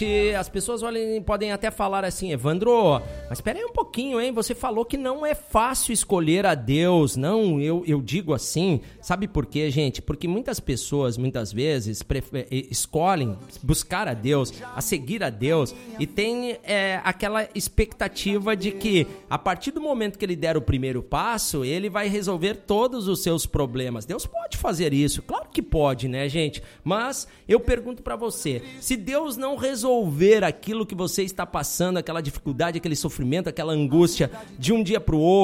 As pessoas podem até falar assim, Evandro, mas espera aí um pouquinho, hein? Você falou que não é fácil escolher a Deus. Não, eu digo assim, sabe por quê, gente? Porque muitas pessoas, muitas vezes, escolhem buscar a Deus, a seguir a Deus, e tem aquela expectativa de que, a partir do momento que ele der o primeiro passo, ele vai resolver todos os seus problemas. Deus pode fazer isso, claro que pode, né, gente? Mas eu pergunto pra você, se Deus não resolver aquilo que você está passando, aquela dificuldade, aquele sofrimento, aquela angústia de um dia para o outro,